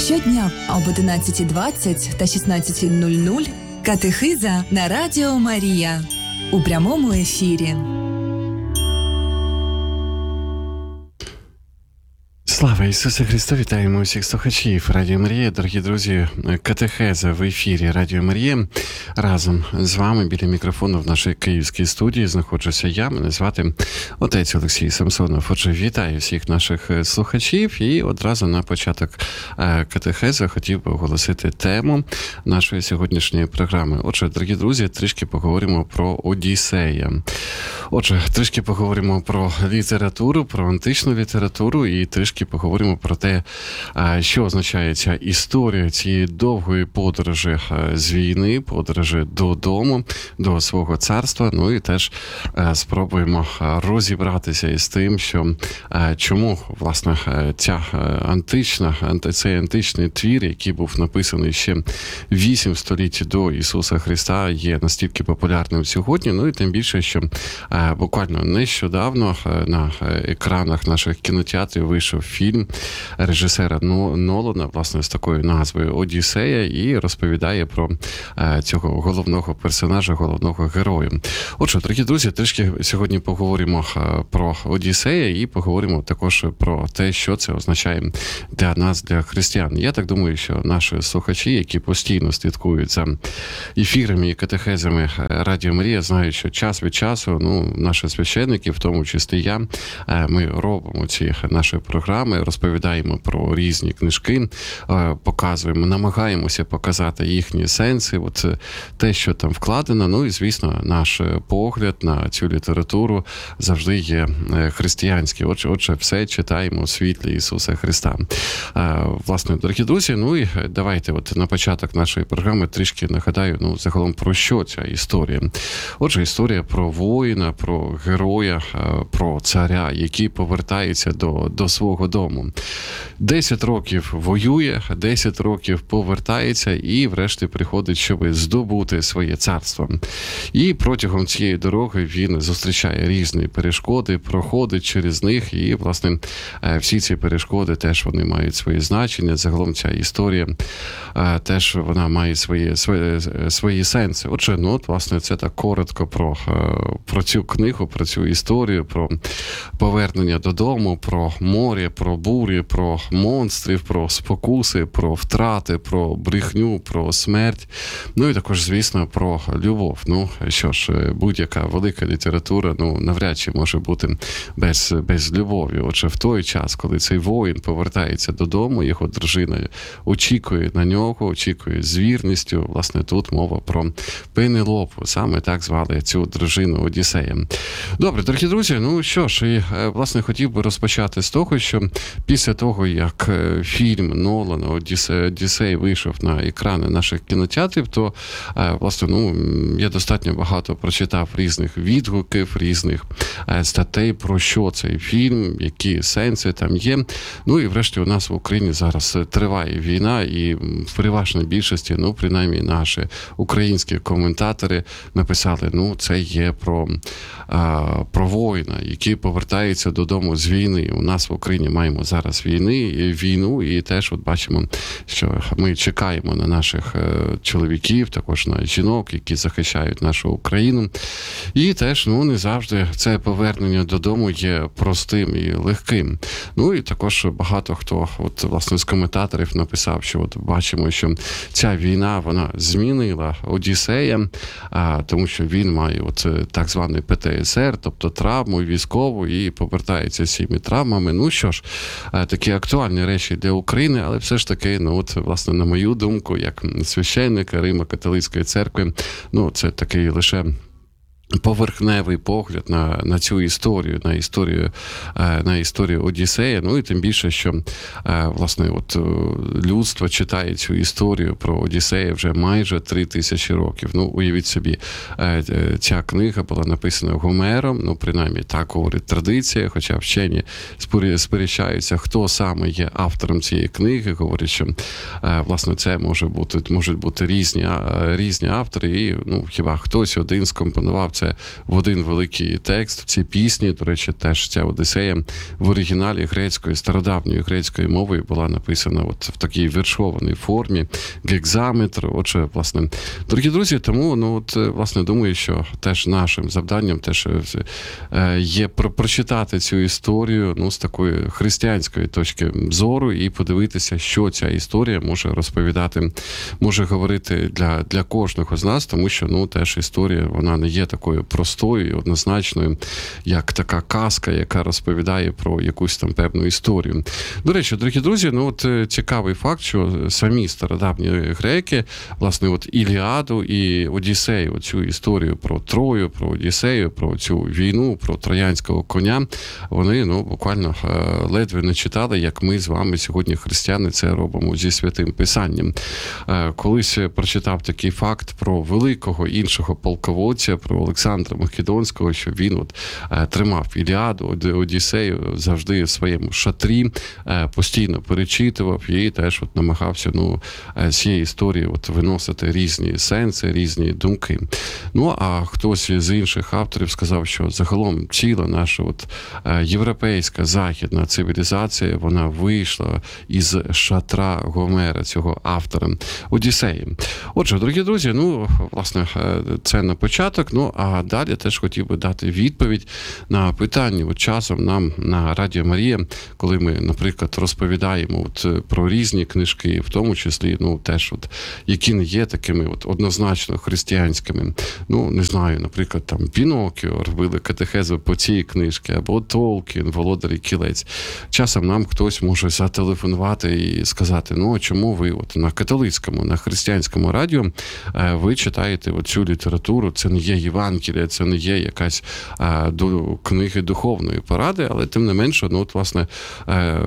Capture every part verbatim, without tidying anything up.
Щодня об одинадцятій двадцять та шістнадцятій нуль нуль катехиза на Радіо Марія у прямому ефірі. Слава Ісусу Христу! Вітаємо усіх слухачів Радіо Марія. Дорогі друзі, катехеза в ефірі Радіо Марія. Разом з вами біля мікрофону в нашій київській студії знаходжуся я. Мене звати отець Олексій Самсонов. Отже, вітаю всіх наших слухачів. І одразу на початок катехези хотів би оголосити тему нашої сьогоднішньої програми. Отже, дорогі друзі, трішки поговоримо про Одіссея. Отже, трішки поговоримо про літературу, про античну літературу і трішки поговоримо про те, що означає ця історія цієї довгої подорожі з війни, подорожі додому, до свого царства. Ну і теж спробуємо розібратися із тим, що чому, власне, ця антична, цей античний твір, який був написаний ще вісім століть до Ісуса Христа, є настільки популярним сьогодні. Ну і тим більше, що буквально нещодавно на екранах наших кінотеатрів вийшов фільм режисера Нолана, власне, з такою назвою «Одіссея», і розповідає про цього головного персонажа, головного героя. Отже, дорогі друзі, трішки сьогодні поговоримо про Одіссея і поговоримо також про те, що це означає для нас, для християн. Я так думаю, що наші слухачі, які постійно слідкують за ефірами і катехезами Радіо Марія, знають, що час від часу, ну, наші священники, в тому числі я, ми робимо ці наші програми, розповідаємо про різні книжки, показуємо, намагаємося показати їхні сенси, от те, що там вкладено. Ну і, звісно, наш погляд на цю літературу завжди є християнський. Отже, отже, все читаємо у світлі Ісуса Христа. Власне, дорогі друзі, ну і давайте от на початок нашої програми трішки нагадаю, ну, загалом про що ця історія. Отже, історія про воїна, про героя, про царя, який повертається до, до свого дому. Десять років воює, десять років повертається і врешті приходить, щоб здобути своє царство. І протягом цієї дороги він зустрічає різні перешкоди, проходить через них, і, власне, всі ці перешкоди теж вони мають своє значення. Загалом ця історія теж вона має свої, свої, свої сенси. Отже, ну, от, власне, це так коротко про, про цю книгу, про цю історію, про повернення додому, про море, про бурі, про монстрів, про спокуси, про втрати, про брехню, про смерть. Ну і також, звісно, про любов. Ну, що ж, будь-яка велика література, ну, навряд чи може бути без, без любові. Отже, в той час, коли цей воїн повертається додому, його дружина очікує на нього, очікує з вірністю. Власне, тут мова про Пенелопу. Саме так звали цю дружину Одіссея. Добре, дорогі друзі, ну що ж, і, власне, хотів би розпочати з того, що після того, як фільм Нолана «Одіссей» вийшов на екрани наших кінотеатрів, то, власне, ну, я достатньо багато прочитав різних відгуків, різних статей, про що цей фільм, які сенси там є. Ну і врешті у нас в Україні зараз триває війна, і в переважній більшості, ну, принаймні наші українські коментатори написали, ну, це є про, про воїна, який повертається додому з війни. У нас в Україні маємо зараз війни, війну, і теж от бачимо, що ми чекаємо на наших чоловіків, також на жінок, які захищають нашу Україну. І теж, ну, не завжди це повернення додому є простим і легким. Ну, і також багато хто, от, власне, з коментаторів написав, що от бачимо, що ця війна, вона змінила Одіссея, а, тому що він має от так званий Пе Те Ес Ер, тобто травму військову, і повертається з цими травмами. Ну, що ж, такі актуальні речі для України, але все ж таки, ну, от, власне, на мою думку, як священника Римо-католицької церкви, ну, це такий лише поверхневий погляд на, на цю історію, на історію, на історію Одіссея. Ну і тим більше, що, власне, от людство читає цю історію про Одіссея вже майже три тисячі років. Ну, уявіть собі, ця книга була написана Гомером, ну, принаймні, так говорить традиція, хоча вчені сперечаються, хто саме є автором цієї книги. Говорять, що, власне, це може бути, можуть бути різні, різні автори, і, ну, хіба хтось один скомпонував це в один великий текст, в цій пісні. До речі, теж ця Одіссея в оригіналі грецької, стародавньої грецької мови була написана от в такій віршованій формі, гекзаметр. Отже, власне, дорогі друзі, тому, ну, от, власне, думаю, що теж нашим завданням теж є про прочитати цю історію, ну, з такої християнської точки зору і подивитися, що ця історія може розповідати, може говорити для, для кожного з нас, тому що, ну, теж історія, вона не є такою простою і однозначною, як така казка, яка розповідає про якусь там певну історію. До речі, дорогі друзі, ну, от цікавий факт, що самі стародавні греки, власне, от Іліаду і Одіссею, оцю історію про Трою, про Одіссею, про цю війну, про троянського коня, вони, ну, буквально ледве не читали, як ми з вами сьогодні, християни, це робимо зі Святим Писанням. Колись прочитав такий факт про великого іншого полководця, про Олександра Македонського, що він от тримав Іліаду, Одіссею завжди в своєму шатрі, постійно перечитував і теж от намагався, ну, з цієї історії от виносити різні сенси, різні думки. Ну, а хтось з інших авторів сказав, що загалом ціла наша от європейська західна цивілізація, вона вийшла із шатра Гомера, цього автора Одіссеї. Отже, дорогі друзі, ну, власне, це на початок, ну, а далі теж хотів би дати відповідь на питання. От часом нам на Радіо Марія, коли ми, наприклад, розповідаємо от про різні книжки, в тому числі, ну, теж от, які не є такими от однозначно християнськими. Ну, не знаю, наприклад, там Пінокіо робили катехезу по цій книжці, або Толкін, Володар і Кілець. Часом нам хтось може зателефонувати і сказати, ну, чому ви от на католицькому, на християнському радіо ви читаєте цю літературу, це не є Євангелія, це не є якась а, до книги духовної поради, але тим не менше, ну, от, власне, е,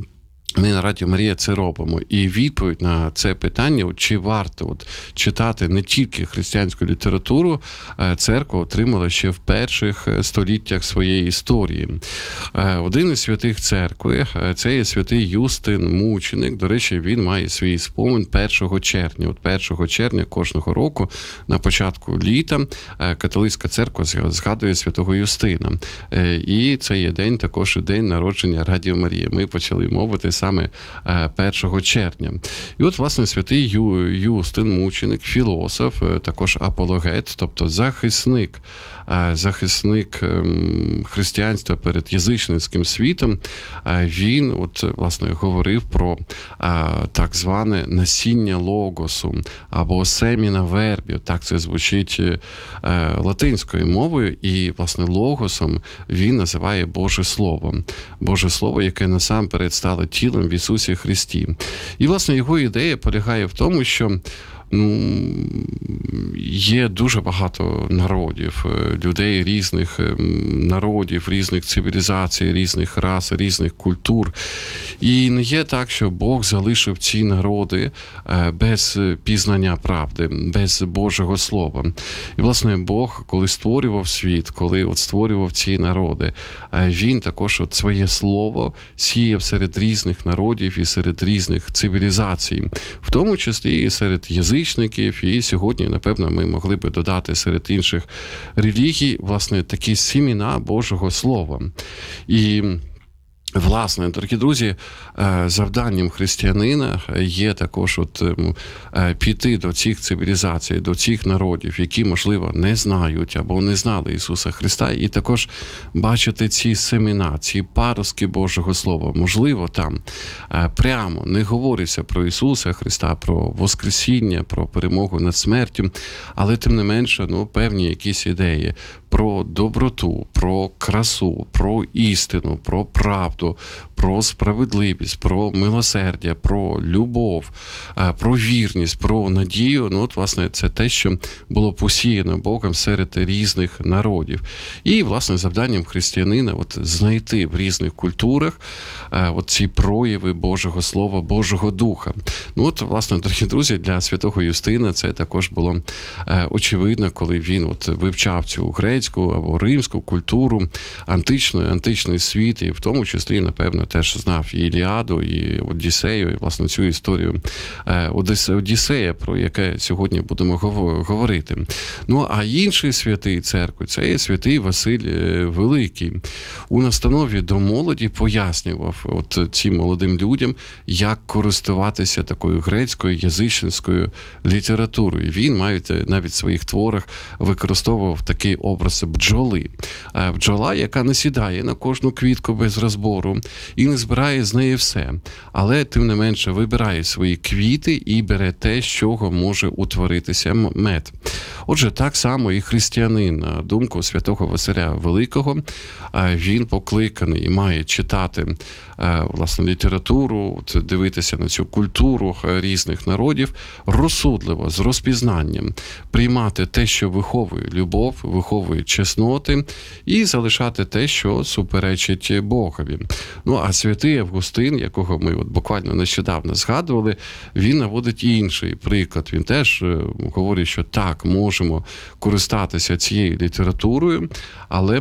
ми на Радіо Марія це робимо. І відповідь на це питання, от, чи варто от, читати не тільки християнську літературу, церква отримала ще в перших століттях своєї історії. Один із святих церкви, це є святий Юстин Мученик. До речі, він має свій спомин першого червня. От першого червня кожного року, на початку літа, католицька церква згадує святого Юстина. І це є день, також день народження Радіо Марія. Ми почали мовити саме першого червня. І от, власне, святий Ю, Юстин Мученик, філософ, також апологет, тобто захисник, захисник християнства перед язичницьким світом, він, от, власне, говорив про так зване насіння логосу, або семіна вербів, так це звучить латинською мовою, і, власне, логосом він називає Боже Слово. Боже Слово, яке насамперед стало тілом в Ісусі Христі. І, власне, його ідея полягає в тому, що, ну, є дуже багато народів, людей різних народів, різних цивілізацій, різних рас, різних культур. І не є так, що Бог залишив ці народи без пізнання правди, без Божого Слова. І, власне, Бог, коли створював світ, коли от створював ці народи, Він також от своє Слово сіяв серед різних народів і серед різних цивілізацій, в тому числі і серед язичників, і сьогодні, напевно, ми могли би додати серед інших релігій, власне, такі сімена Божого Слова. І, власне, дорогі друзі, завданням християнина є також от піти до цих цивілізацій, до цих народів, які, можливо, не знають або не знали Ісуса Христа, і також бачити ці семена, ці паростки Божого Слова. Можливо, там прямо не говориться про Ісуса Христа, про Воскресіння, про перемогу над смертю, але тим не менше, ну, певні якісь ідеї про доброту, про красу, про істину, про правду, про справедливість, про милосердя, про любов, про вірність, про надію. Ну, от, власне, це те, що було посіяно Богом серед різних народів. І, власне, завданням християнина от знайти в різних культурах от ці прояви Божого Слова, Божого Духа. Ну, от, власне, дорогі друзі, для святого Юстина це також було очевидно, коли він от вивчав цю Грецію, грецьку або римську культуру, античної, античний світ, і в тому числі, напевно, теж знав і Іліаду, і Одіссею, і, власне, цю історію Одіссея, про яке сьогодні будемо говорити. Ну, а інший святий церкви, це є святий Василь Великий. У настанові до молоді пояснював от цим молодим людям, як користуватися такою грецькою, язичницькою літературою. Він навіть, навіть в своїх творах використовував такий образ бджоли. Бджола, яка не сідає на кожну квітку без розбору і не збирає з неї все. Але, тим не менше, вибирає свої квіти і бере те, з чого може утворитися мед. Отже, так само і християнин, на думку святого Василя Великого, він покликаний і має читати, власне, літературу, дивитися на цю культуру різних народів розсудливо, з розпізнанням, приймати те, що виховує любов, виховує чесноти, і залишати те, що суперечить Богові. Ну, а святий Августин, якого ми от буквально нещодавно згадували, він наводить інший приклад. Він теж говорить, що так, можемо користатися цією літературою, але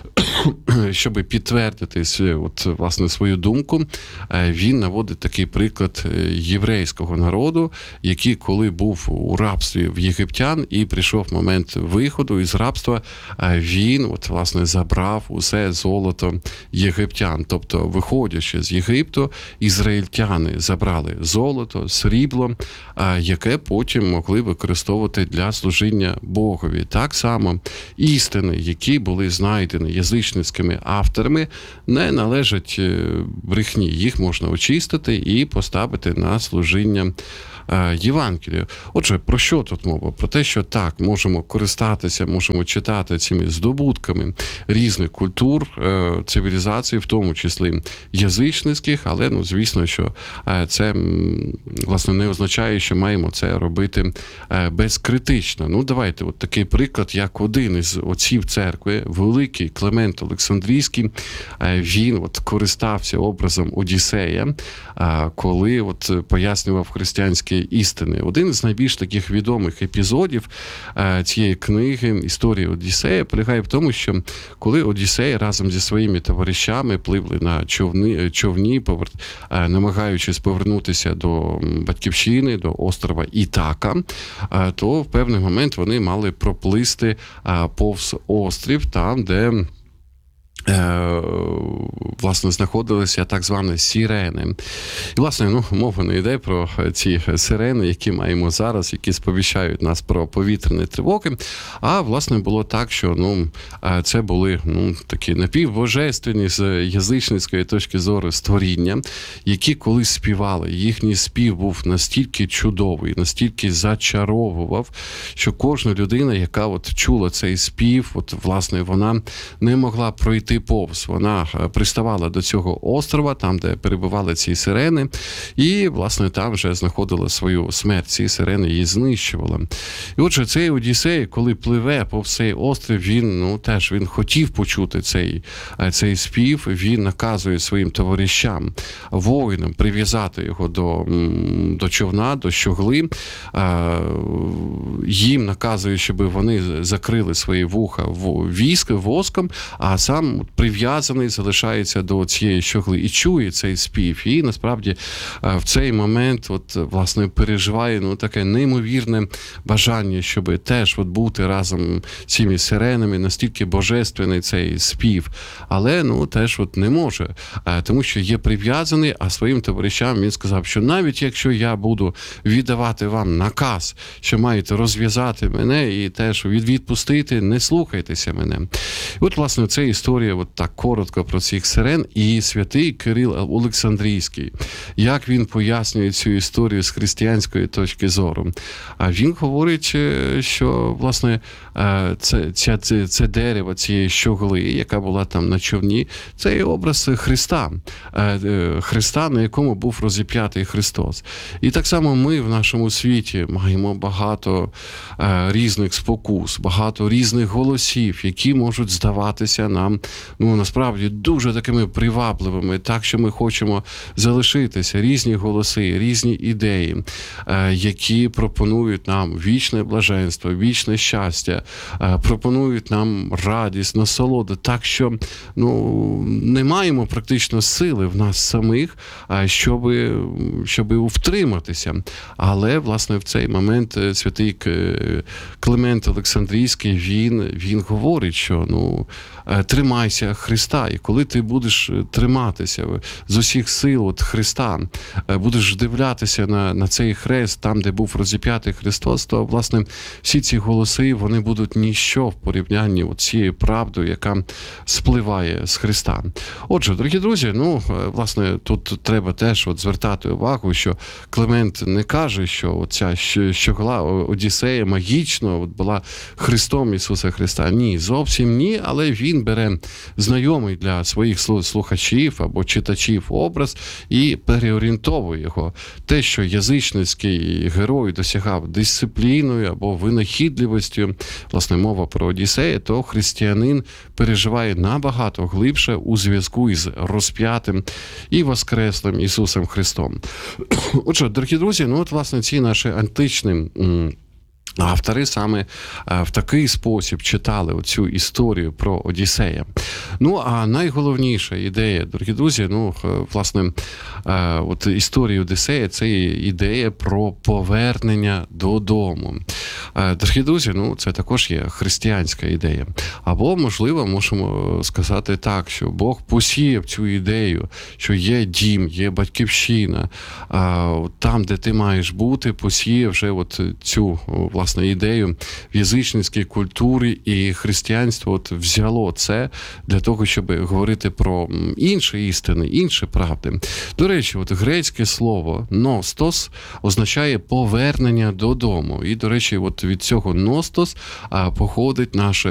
щоб підтвердити от, власне, свою думку, він наводить такий приклад єврейського народу, який, коли був у рабстві в єгиптян і прийшов момент виходу із рабства, він, от, власне, забрав усе золото єгиптян. Тобто, виходячи з Єгипту, ізраїльтяни забрали золото, срібло, яке потім могли використовувати для служіння Богові. Так само істини, які були знайдені язичницькими авторами, не належать брехні. Їх можна очистити і поставити на служіння Євангелію. Отже, про що тут мова? Про те, що так, можемо користатися, можемо читати цими здобутками різних культур, цивілізацій, в тому числі язичницьких, але, ну, звісно, що це, власне, не означає, що маємо це робити безкритично. Ну, давайте, от такий приклад, як один із отців церкви, великий Климент Олександрійський, він от користався образом Одіссея, коли от пояснював християнські істини. Один з найбільш таких відомих епізодів цієї книги «Історія Одіссея» полягає в тому, що коли Одіссей разом зі своїми товаришами пливли на човни, човні, повер... намагаючись повернутися до батьківщини, до острова Ітака, то в певний момент вони мали проплисти повз острів, там, де власне, знаходилися так звані сирени. І, власне, ну, мова не йде про ці сирени, які маємо зараз, які сповіщають нас про повітряні тривоги, а, власне, було так, що, ну, це були, ну, такі напівбожественні з язичницької точки зору створіння, які коли співали, їхній спів був настільки чудовий, настільки зачаровував, що кожна людина, яка от чула цей спів, от, власне, вона не могла пройти повз. Вона приставала до цього острова, там, де перебували ці сирени, і, власне, там вже знаходила свою смерть. Ці сирени її знищували. І отже, цей Одіссей, коли пливе по цей острів, він, ну, теж, він хотів почути цей, цей спів, він наказує своїм товаришам, воїнам, прив'язати його до, до човна, до щогли, їм наказує, щоб вони закрили свої вуха віск, воском, а сам прив'язаний залишається до цієї щогли і чує цей спів. І, насправді, в цей момент, от, власне, переживає, ну, таке неймовірне бажання, щоб теж от бути разом з цими сиренами, настільки божественний цей спів. Але, ну, теж от не може, тому що є прив'язаний, а своїм товаришам він сказав, що навіть якщо я буду віддавати вам наказ, що маєте розв'язати мене і теж відпустити, не слухайтеся мене. І от, власне, це історія от так коротко про цих сирен, і святий Кирил Олександрійський, як він пояснює цю історію з християнської точки зору. А він говорить, що, власне, це, це, це, це дерево цієї щогли, яка була там на човні, це є образ Христа. Христа, на якому був розіп'ятий Христос. І так само ми в нашому світі маємо багато різних спокус, багато різних голосів, які можуть здаватися нам ну, насправді, дуже такими привабливими, так, що ми хочемо залишитися, різні голоси, різні ідеї, які пропонують нам вічне блаженство, вічне щастя, пропонують нам радість, насолоду, так, що, ну, не маємо практично сили в нас самих, щоб, щоб втриматися. Але, власне, в цей момент святий Климент Олександрійський, він, він говорить, що, ну, тримайся Христа. І коли ти будеш триматися з усіх сил от Христа, будеш дивлятися на, на цей хрест, там, де був розіп'ятий Христос, то, власне, всі ці голоси, вони будуть ніщо в порівнянні от цією правдою, яка спливає з Христа. Отже, дорогі друзі, ну, власне, тут треба теж от звертати увагу, що Климент не каже, що ця щогла Одіссея магічно от була Христом Ісуса Христа. Ні, зовсім ні, але він бере знайомий для своїх слухачів або читачів образ і переорієнтовує його. Те, що язичницький герой досягав дисципліною або винахідливістю, власне, мова про Одіссея, то християнин переживає набагато глибше у зв'язку із розп'ятим і воскреслим Ісусом Христом. Отже, дорогі друзі, ну от, власне, ці наші античні автори саме в такий спосіб читали оцю історію про Одіссея. Ну, а найголовніша ідея, дорогі друзі, ну, власне, от історія Одіссея – це ідея про повернення додому. Дорогі друзі, ну, це також є християнська ідея. Або, можливо, можемо сказати так, що Бог посіяв цю ідею, що є дім, є батьківщина, там, де ти маєш бути, посіяв вже от цю, власне, ідею в язичницькій культурі, і християнство от взяло це для того, щоб говорити про інші істини, інші правди. До речі, от грецьке слово «ностос» означає повернення додому. І, до речі, от від цього «ностос» походить наше